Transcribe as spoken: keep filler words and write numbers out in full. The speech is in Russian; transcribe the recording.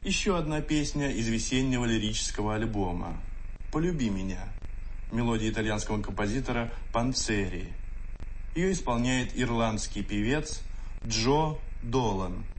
Еще одна песня из весеннего лирического альбома «Полюби меня». Мелодия итальянского композитора Панцери. Ее исполняет ирландский певец Джо Долан.